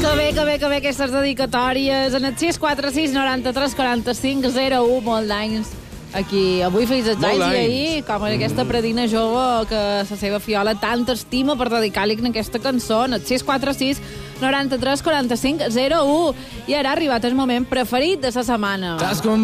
Que bé aquestes dedicatòries en el 646 93 45 01, molt d'anys. Aquí, avui feis els anys i ahir, com en aquesta predina jove que la seva fiola tanta estima per dedicar-li en aquesta cançó, el 646 93 45 01. I ara ha arribat el moment preferit de la setmana.